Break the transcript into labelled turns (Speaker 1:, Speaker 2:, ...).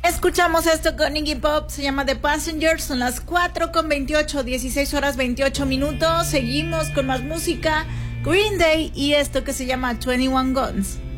Speaker 1: Escuchamos esto con Iggy Pop, se llama The Passengers, son las 4:28, 16 horas 28 minutos. Seguimos con más música, Green Day y esto que se llama 21 Guns.